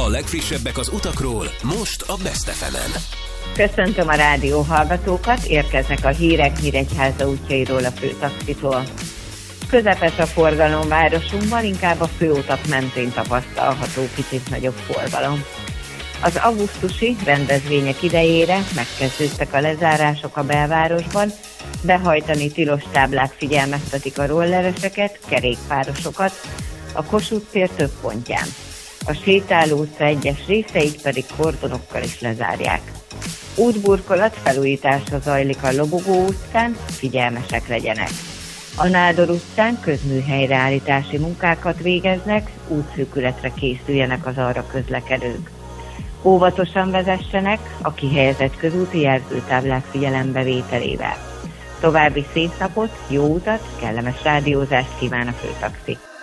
A legfrissebbek az utakról, most a Best FM-en. Köszöntöm a rádió hallgatókat, érkeznek a hírek Nyíregyháza útjairól a főtaxitól. Közepes a forgalom városunkban, inkább a főutak mentén tapasztalható kicsit nagyobb forgalom. Az augusztusi rendezvények idejére megkezdődtek a lezárások a belvárosban, behajtani tilos táblák figyelmeztetik a rollereseket, kerékpárosokat, a Kossuth tér több pontján. A Sétáló utca egyes részeit pedig kordonokkal is lezárják. Útburkolat felújítása zajlik a Lobogó utcán, figyelmesek legyenek. A Nádor utcán közműhelyreállítási munkákat végeznek, útszűkületre készüljenek az arra közlekedők. Óvatosan vezessenek a kihelyezett közúti jelzőtáblák figyelembevételével. További szép napot, jó utat, kellemes rádiózást kíván a főtaxi.